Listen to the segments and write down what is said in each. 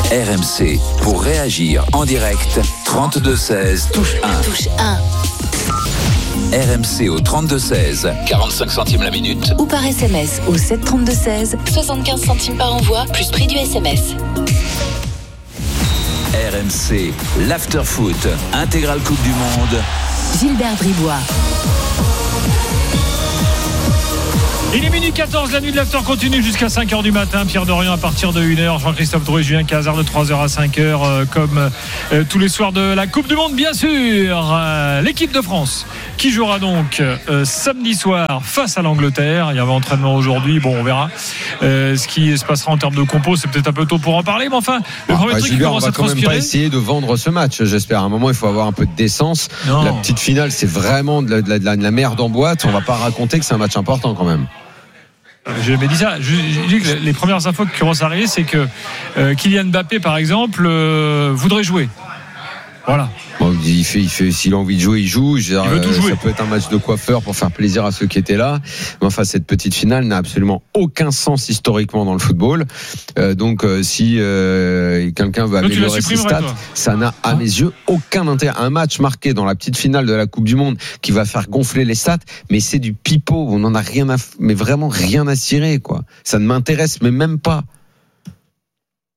RMC, pour réagir en direct, 32-16, touche 1. Touche 1. RMC au 32-16, 45 centimes la minute. Ou par SMS au 732-16, 75 centimes par envoi, plus prix du SMS. RMC, l'after-foot, intégrale Coupe du Monde. Gilbert Bribois. Il est minuit 14, la nuit de l'after continue jusqu'à 5h du matin. Pierre Dorian à partir de 1h, Jean-Christophe Drouet, Julien Cazard de 3h à 5h, comme tous les soirs de la Coupe du Monde, bien sûr. L'équipe de France qui jouera donc samedi soir face à l'Angleterre. Il y avait entraînement aujourd'hui, bon on verra ce qui se passera en termes de compos. C'est peut-être un peu tôt pour en parler, mais enfin le premier truc qui commence à transpirer. On va quand même pas essayer de vendre ce match, j'espère. À un moment il faut avoir un peu de décence. Non. La petite finale c'est vraiment de la merde en boîte. On va pas raconter que c'est un match important quand même. J'ai jamais dit ça. Je dis que les premières infos qui commencent à arriver, c'est que Kylian Mbappé, par exemple, voudrait jouer. Voilà. Bon, il fait, s'il a envie de jouer, il joue. Il veut tout jouer. Ça peut être un match de coiffeur pour faire plaisir à ceux qui étaient là. Mais enfin, cette petite finale n'a absolument aucun sens historiquement dans le football. Donc, si quelqu'un veut améliorer ses stats, ça n'a, à mes yeux, aucun intérêt. Un match marqué dans la petite finale de la Coupe du Monde qui va faire gonfler les stats, mais c'est du pipeau. On n'en a mais vraiment rien à cirer, quoi. Ça ne m'intéresse, mais même pas. Laurent ?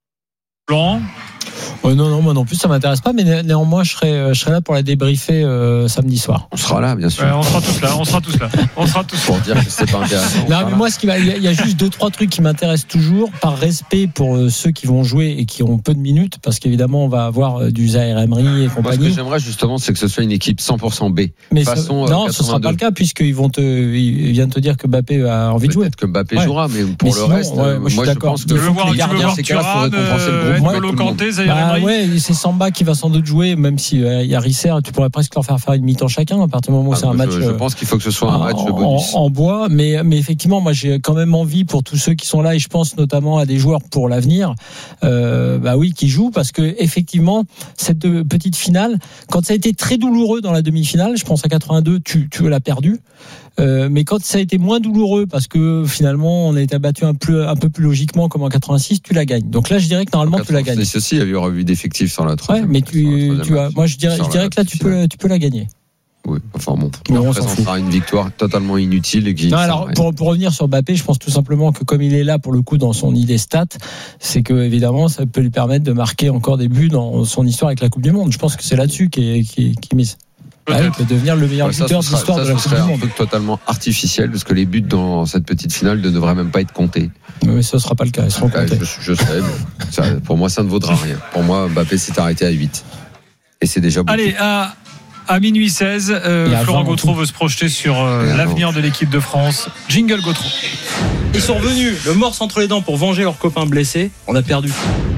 Non, moi non plus, ça m'intéresse pas, mais néanmoins, je serai là pour la débriefer samedi soir. On sera là, bien sûr. On sera tous là. Pour dire que c'est pas intéressant. Non, mais moi, il y a juste 2-3 trucs qui m'intéressent toujours, par respect pour ceux qui vont jouer et qui ont peu de minutes, parce qu'évidemment, on va avoir du Zaïre Emery et compagnie. Moi, ce que j'aimerais justement, c'est que ce soit une équipe 100% B. Mais non, ce sera pas le cas, puisqu'ils viennent te dire que Mbappé a envie de jouer. Peut-être que Mbappé jouera, mais pour le reste, moi, je pense que les gardiens, c'est qu'il faudrait compenser le groupe. N'Golo Kanté, Zaïre Emery. Ouais, c'est Samba qui va sans doute jouer, même si il y a Risser, tu pourrais presque leur faire une mi-temps chacun à partir du moment où c'est un match. Je pense qu'il faut que ce soit un match de bonus. En bois, mais effectivement, moi j'ai quand même envie pour tous ceux qui sont là, et je pense notamment à des joueurs pour l'avenir, qui jouent, parce que effectivement cette petite finale, quand ça a été très douloureux dans la demi-finale, je pense à 82, tu l'as perdu. Mais quand ça a été moins douloureux parce que finalement on a été abattu un peu plus logiquement comme en 86, tu la gagnes. Donc là je dirais que normalement tu la gagnes. C'est aussi, il y a eu revue d'effectifs sur la troisième. Ouais, mais moi je dirais que là tu peux la gagner. Oui, enfin bon, on représentera une victoire totalement inutile et qui. Non, alors pour revenir sur Mbappé, je pense tout simplement que comme il est là pour le coup dans son idée stat, c'est que évidemment ça peut lui permettre de marquer encore des buts dans son histoire avec la Coupe du Monde. Je pense que c'est là-dessus qu'il mise. Il peut devenir le meilleur buteur de l'histoire de la Coupe du Monde. C'est un truc totalement artificiel parce que les buts dans cette petite finale ne devraient même pas être comptés. Mais ça ne sera pas le cas, ils seront comptés. Je sais, mais pour moi ça ne vaudra rien. Pour moi Mbappé s'est arrêté à 8. Et c'est déjà beaucoup. Allez, à minuit 16, Florent Gautreau veut se projeter sur l'avenir de l'équipe de France. Jingle Gautreau. Ils sont revenus le morse entre les dents pour venger leurs copains blessés. On a perdu.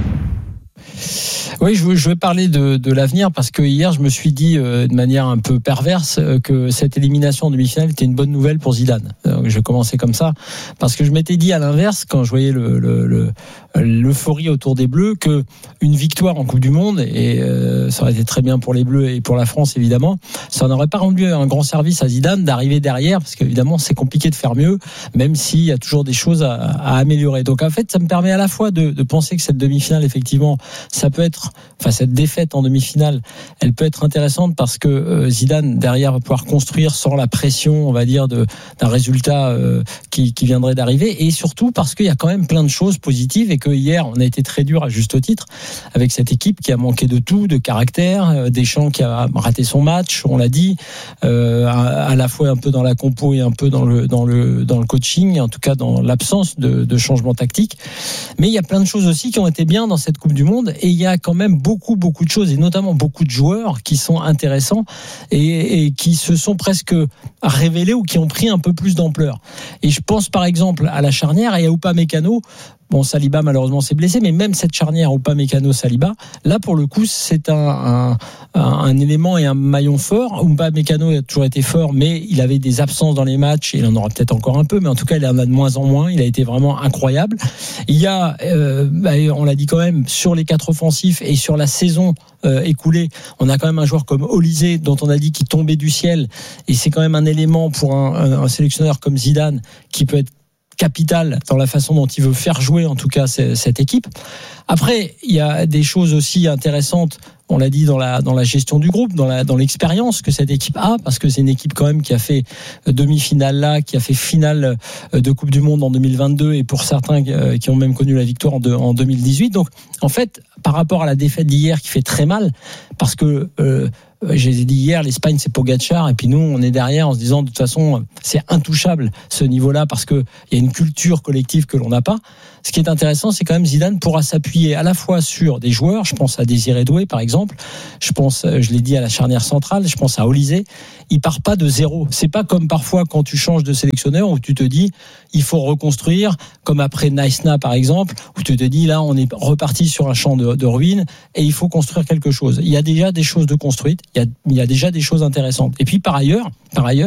Oui, je vais parler de l'avenir parce que hier, je me suis dit de manière un peu perverse que cette élimination en demi-finale était une bonne nouvelle pour Zidane. Donc, je commençais comme ça parce que je m'étais dit à l'inverse quand je voyais l'euphorie autour des Bleus que une victoire en Coupe du Monde, et ça aurait été très bien pour les Bleus et pour la France évidemment, ça n'aurait pas rendu un grand service à Zidane d'arriver derrière parce qu'évidemment c'est compliqué de faire mieux, même s'il y a toujours des choses à améliorer. Donc en fait, ça me permet à la fois de penser que cette demi-finale effectivement, ça peut être, cette défaite en demi-finale, elle peut être intéressante parce que Zidane derrière va pouvoir construire sans la pression, on va dire, d'un résultat qui viendrait d'arriver, et surtout parce qu'il y a quand même plein de choses positives et que hier on a été très dur à juste titre avec cette équipe qui a manqué de tout, de caractère, Deschamps qui a raté son match, on l'a dit, à la fois un peu dans la compo et un peu dans le coaching, en tout cas dans l'absence de changement tactique. Mais il y a plein de choses aussi qui ont été bien dans cette Coupe du Monde, et il y a quand même beaucoup de choses, et notamment beaucoup de joueurs qui sont intéressants et qui se sont presque révélés ou qui ont pris un peu plus d'ampleur. Et je pense par exemple à la charnière et à Upamecano. Bon, Saliba malheureusement s'est blessé, mais même cette charnière Upamecano-Saliba, là pour le coup c'est un élément et un maillon fort. Upamecano a toujours été fort, mais il avait des absences dans les matchs, et il en aura peut-être encore un peu, mais en tout cas il en a de moins en moins. Il a été vraiment incroyable. Il y a, on l'a dit quand même, sur les 4 offensifs et sur la saison écoulée, on a quand même un joueur comme Olysée dont on a dit qu'il tombait du ciel, et c'est quand même un élément pour un sélectionneur comme Zidane qui peut être capital dans la façon dont il veut faire jouer en tout cas cette équipe. Après, il y a des choses aussi intéressantes, on l'a dit, dans la gestion du groupe, dans l'expérience que cette équipe a, parce que c'est une équipe quand même qui a fait demi-finale là, qui a fait finale de Coupe du Monde en 2022 et pour certains qui ont même connu la victoire en 2018. Donc en fait, par rapport à la défaite d'hier qui fait très mal, parce que j'ai dit hier, l'Espagne c'est Pogacar et puis nous on est derrière en se disant de toute façon c'est intouchable ce niveau-là parce que il y a une culture collective que l'on n'a pas. Ce qui est intéressant, c'est quand même Zidane pourra s'appuyer à la fois sur des joueurs, je pense à Désiré Doué par exemple, je pense, je l'ai dit, à la charnière centrale, je pense à Olysée. Il part pas de zéro. C'est pas comme parfois quand tu changes de sélectionneur où tu te dis il faut reconstruire, comme après Naïsna par exemple, où tu te dis là on est reparti sur un champ de ruines et il faut construire quelque chose. Il y a déjà des choses de construites, il y a déjà des choses intéressantes. Et puis par ailleurs